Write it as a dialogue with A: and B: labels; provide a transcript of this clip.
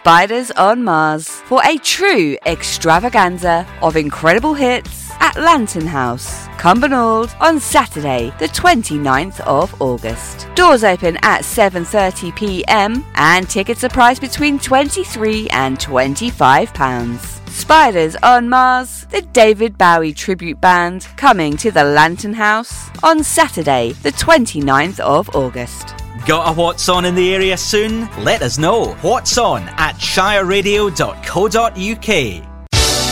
A: Spiders on Mars for a true extravaganza of incredible hits at Lantern House, Cumbernauld on Saturday the 29th of August. Doors open at 7:30pm and tickets are priced between £23 and £25. Spiders on Mars, the David Bowie tribute band, coming to the Lantern House on Saturday the 29th of August.
B: Got a What's On in the area soon? Let us know. What's On at shireradio.co.uk.